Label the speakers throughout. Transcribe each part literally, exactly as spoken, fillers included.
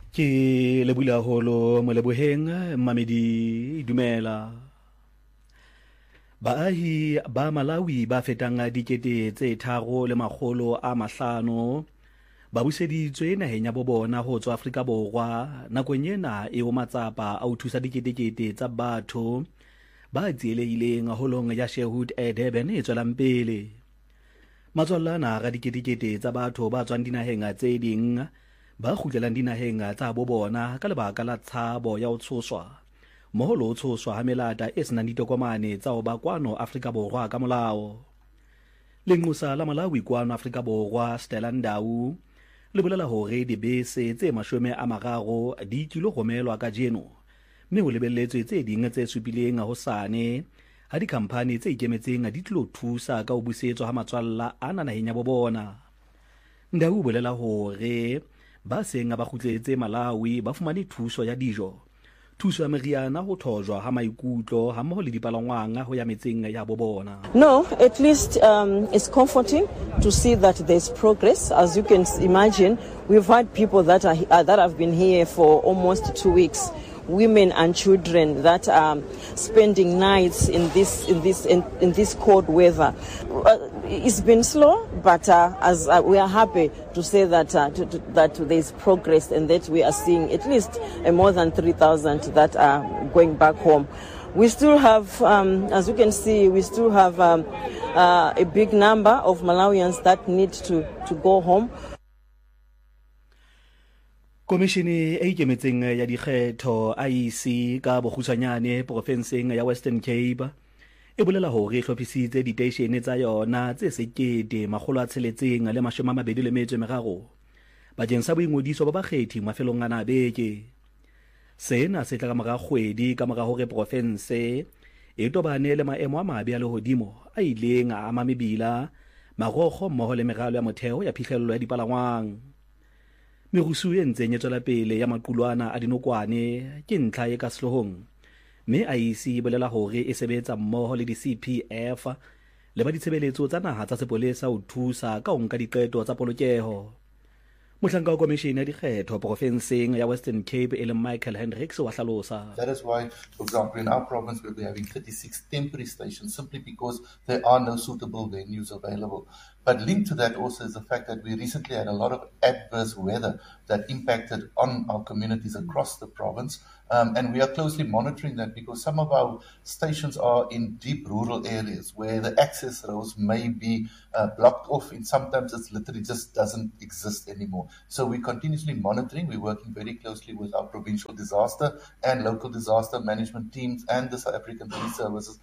Speaker 1: Ke lebula holo mo leboheng Mamedi dumela. Baahi ba Malawi ba fetang dikete tse tharo le makgolo a mahlano ba buseditswe naheng ya bo bona ho tswa Afrika Borwa nakong ena eo matsapa a ho thusa diketekete tsa batho ba tsielehileng holong ya Sherwood e Durban e tswelang pele. Matswallana ga diketekete tsa batho ba tswang dinaheng tse ding ba kgutlelang dinaheng tsa bo bona ka lebaka la tshabo ya ho tshoswa moholo o tshoswa ha melata e senang ditokomane tsa ho ba kwano Afrika Borwa ka molao. Lengosa la Malawi kwano Afrika Borwa Stella Ndau le bolela hore dibese tse mashome a mararo di tlilo romelwa ka jeno, mme ho lebelletswe tse ding tse supileng hosane ha dikhampani tse ikemetseng di tlilo thusa ka ho busetswa ha matswalla ana naheng ya bo bona. Ndau bolela hore ba seng ba kgutletse Malawi ba fumane thuso ya dijo, thuso ya meriana ho thojwa ha maikutlo ha mmoho le dipalangwang ho ya metseng ya bo bona.
Speaker 2: No, at least um, it's comforting to see that there's progress. As you can imagine, we've had people that are uh, that have been here for almost two weeks. Women and children that are spending nights in this in this in, in this cold weather. Uh, it's been slow, but uh, as uh, we are happy to say that uh, to, to, that there is progress and that we are seeing at least uh, more than three thousand that are going back home. We still have, um, as you can see, we still have um, uh, a big number of Malawians that need to to go home.
Speaker 1: Komishini e ikemetseng ya dikgetho I E C ka bokgutshwanyane profenseng ya Western Cape e bolela hore e hlophisitse diteishene tsa yona tse sekete makgolo a tsheletseng le mashome a mabedi le metso e meraro bakeng sa boingodiso ba bakgethi mafelong ana a beke. Sena se tla ka mora kgwedi ka mora hore profense e tobane le maemo a mabe a lehodimo a ileng a ama mebila, marokgo mmoho le meralo ya motheo ya phihlello ya dipalangwang. Merusu e ntseng e tswela pele ya maqulwana a dinokwane ke ntlha e ka sehloohong, mme I E C e bolela hore e sebetsa mmoho le di-C P F le ba ditshebeletso tsa naha tsa sepolesa ho thusa ka ho nka diqeto tsa polokeho. Mohlanka wa komishini ya dikgetho profenseng ya Western Cape e leng Michael Hendricks wa hlalosa.
Speaker 3: That is why, for example, in our province we'll be having thirty-six temporary stations simply because there are no suitable venues available. But linked to that also is the fact that we recently had a lot of adverse weather that impacted on our communities across the province. Um, and we are closely monitoring that because some of our stations are in deep rural areas where the access roads may be uh, blocked off, and sometimes it literally just doesn't exist anymore. So we're continuously monitoring. We're working very closely with our provincial disaster and local disaster management teams and the South African Police Services.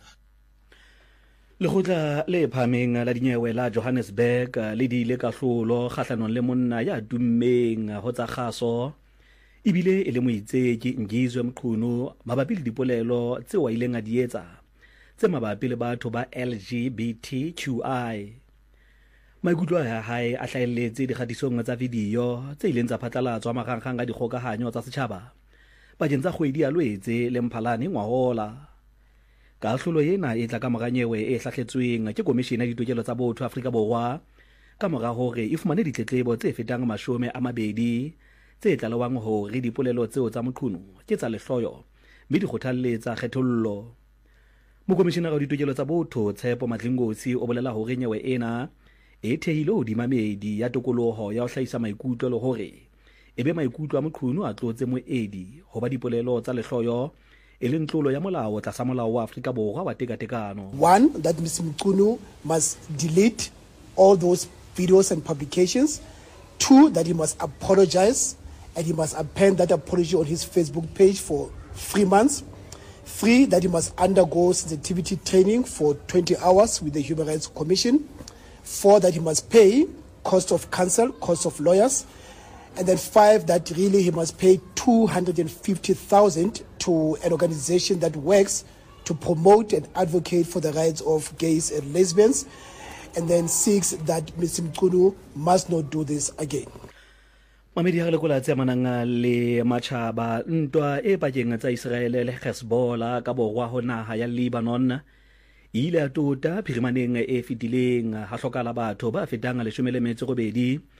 Speaker 1: Lekgotla le phameng la dinyewe la Johannesburg le di ile ka hlolo kgahlanong le monna ya dummeng ho tsa kgaso ebile e le moitseki Ngizwe Mqunu mabapi le dipolelo tse wa ileng a di etsa tse mabapi le batho ba L G B T Q I. Maikutlo a hae a hlaelletse dikgatisong tsa video tse ileng tsa phatlalatswa marangrang a dikgokahanyo tsa setjhaba bakeng tsa kgwedi ya Lwetse le Mphalane ngwahola. Kahlolo yena e tla ka moranyewe e hlahletsweng ke komishini ya ditokelo tsa botho Afrika Borwa ka mora hore e fumane ditletlebo tse fetang mashome a mabedi tse tlalewang hore dipolelo tseo tsa Mqunu ke tsa lehloyo mme di kgothalletsa kgethollo. Mokomishenara wa ditokelo tsa botho Tshepo Madlingosi o bolela hore nyewe ena e thehile hodima medi ya tokoloho ya ho hlahisa maikutlo le hore ebe maikutlo a Mqunu a tlotse moedi ho ba dipolelo tsa lehloyo e le ntlolo ya molao tlasa molao wa Afrika Borwa wa tekatekano.
Speaker 4: One, that Mister Mqunu must delete all those videos and publications. Two, that he must apologize and he must append that apology on his Facebook page for three months. Three, that he must undergo sensitivity training for twenty hours with the Human Rights Commission. Four, that he must pay cost of counsel, cost of lawyers. And then five, that really he must pay two hundred fifty thousand to an organization that works to promote and advocate for the rights of gays and lesbians. And then six, that Mister Mqunu must not do this again.
Speaker 1: Mamedi ha lekola tse manang le machaba ntwa e pakeng tsa Israel le Hezbollah ka borwa ho naha ya Lebanon ile ya tota phirimaneng e fetileng ha hlokala batho ba fetang leshome le metso robedi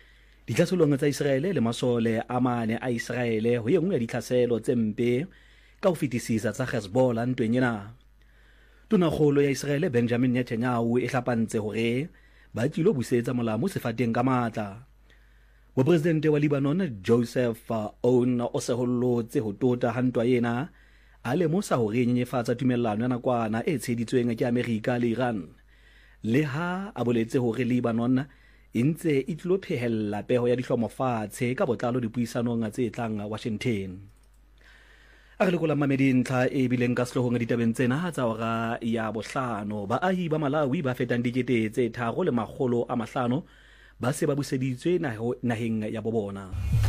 Speaker 1: Ditlhasolong tsa Israele le masole a mane a Israele ho yenngwe ya ditlhaselo tse mpe ka ho fetisisa tsa Hezbollah ntweng ena. Tonakgolo ya Israele Benjamin Netanyahu e hlapantse hore ba tilo busetsa molamo sefateng ka matla. Mopresidente wa Lebanon Joseph Aoun o se hollotse ho tota hantwa yena a lemosa hore nyenyefatsa tumellano ya nakwana e tsheditsweng ke Amerika le Iran, le ha a boletse hore Lebanon e ntse e tlilo phehella peho ya dihlomofatshe ka botlalo dipuisanong tse tlang Washington. A re lekola mamedi ntlha e bileng ka sehloohong ditabeng tsena tsa hora ya bohlano. Baahi ba Malawi ba fetang dikete tse tharo le makgolo a mahlano ba se ba buseditswe naheng ya bobona.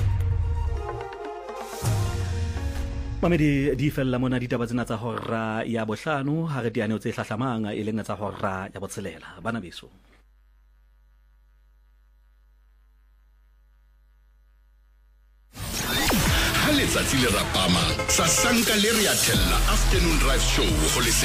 Speaker 1: Mamedi di fella mona ditaba tsena tsa hora ya bohlano ha re diane tse hlahlamang e leng tsa hora ya botshelela. Bana beso.
Speaker 5: Letsatsi le rapama sa sanka le re a thella afternoon drive show go